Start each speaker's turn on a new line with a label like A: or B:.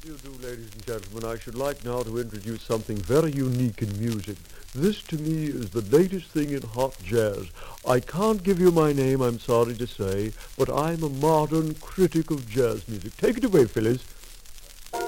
A: You do, ladies and gentlemen. I should like now to introduce something very unique in music. This, to me, is the latest thing in hot jazz. I can't give you my name, I'm sorry to say, but I'm a modern critic of jazz music. Take it away, Phyllis.